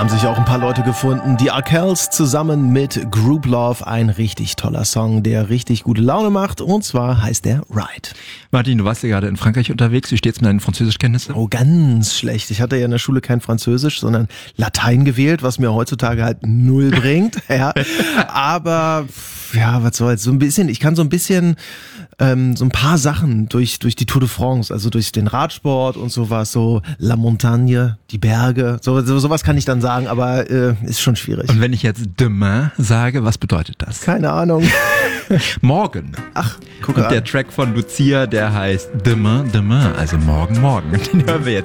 Haben sich auch ein paar Leute gefunden. Die Arkells zusammen mit Group Love. Ein richtig toller Song, der richtig gute Laune macht. Und zwar heißt der Ride. Martin, du warst ja gerade in Frankreich unterwegs. Wie steht's mit deinen Französischkenntnissen? Oh, ganz schlecht. Ich hatte ja in der Schule kein Französisch, sondern Latein gewählt, was mir heutzutage halt null bringt. Ja. Aber ja, was soll's. So ein bisschen, ich kann so ein bisschen so ein paar Sachen durch die Tour de France, also durch den Radsport und sowas, so La Montagne, die Berge, sowas kann ich dann sagen, aber ist schon schwierig. Und wenn ich jetzt demain sage, was bedeutet das? Keine Ahnung. Morgen. Ach, guck Und an. der Track von Lucia, der heißt Demain, Demain, also morgen, morgen. Den hören wir jetzt.